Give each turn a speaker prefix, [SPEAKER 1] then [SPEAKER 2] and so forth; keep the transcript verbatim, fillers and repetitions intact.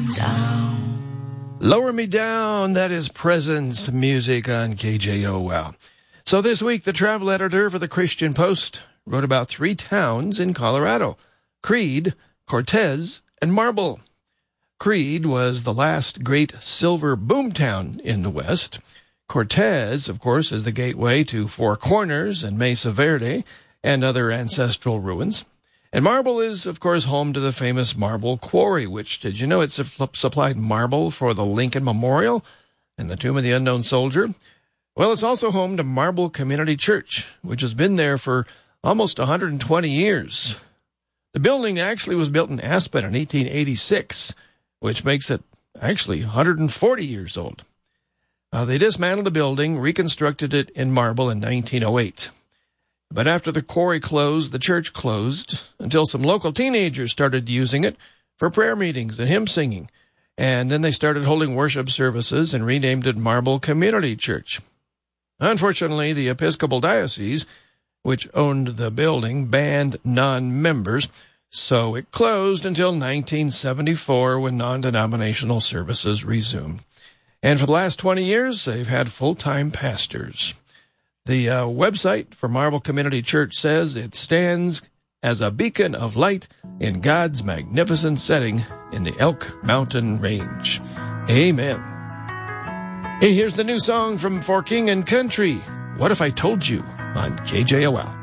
[SPEAKER 1] down.
[SPEAKER 2] Lower Me Down, that is Presence music on K J O L. So this week, the travel editor for the Christian Post wrote about three towns in Colorado: Creede, Cortez, and Marble. Creede was the last great silver boomtown in the West. Cortez, of course, is the gateway to Four Corners and Mesa Verde and other ancestral ruins. And Marble is, of course, home to the famous Marble Quarry, which, did you know, it su- supplied marble for the Lincoln Memorial and the Tomb of the Unknown Soldier? Well, it's also home to Marble Community Church, which has been there for almost one hundred twenty years. The building actually was built in Aspen in eighteen eighty-six, which makes it actually one hundred forty years old. Uh, they dismantled the building, reconstructed it in marble in nineteen oh eight. But after the quarry closed, the church closed until some local teenagers started using it for prayer meetings and hymn singing. And then they started holding worship services and renamed it Marble Community Church. Unfortunately, the Episcopal Diocese, which owned the building, banned non-members, so it closed until nineteen seventy-four when non-denominational services resumed. And for the last twenty years, they've had full-time pastors. The uh, website for Marble Community Church says it stands as a beacon of light in God's magnificent setting in the Elk Mountain Range. Amen. Hey, here's the new song from For King and Country, What If I Told You, on K J O L.